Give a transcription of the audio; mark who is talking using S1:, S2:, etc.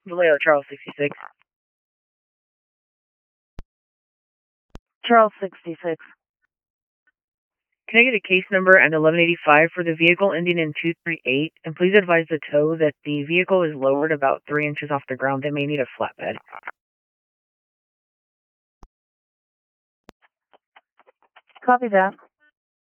S1: Vallejo, Charles 66. Charles 66. Can I get a case number and 1185 for the vehicle ending in 238? And please advise the tow that the vehicle is lowered about 3 inches off the ground. They may need a flatbed. Copy that.